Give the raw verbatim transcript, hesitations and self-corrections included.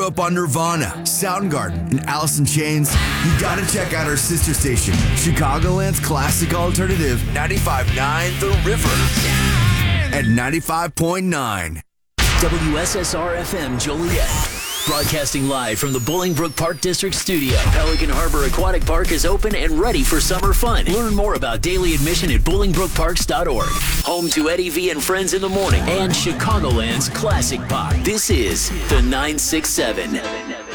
up on Nirvana, Soundgarden, and Alice in Chains, you gotta check out our sister station, Chicagoland's classic alternative, ninety-five point nine The River. At ninety-five point nine. W S S R F M Joliet. Broadcasting live from the Bolingbrook Park District studio. Pelican Harbor Aquatic Park is open and ready for summer fun. Learn more about daily admission at bolingbrook parks dot org. Home to Eddie V and Friends in the Morning and Chicagoland's classic pop. This is the nine six seven.